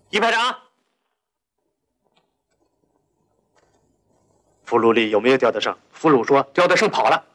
一排长，俘虏里有没有刁德胜？俘虏说刁德胜跑了。